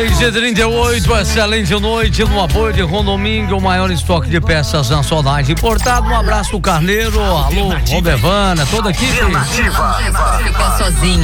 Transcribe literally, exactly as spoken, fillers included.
trinta e oito, excelente noite no apoio de Rondomingo, o maior estoque de peças nacionais importado. Um abraço do Carneiro, alô, Robevana, toda a equipe. Fica sozinho.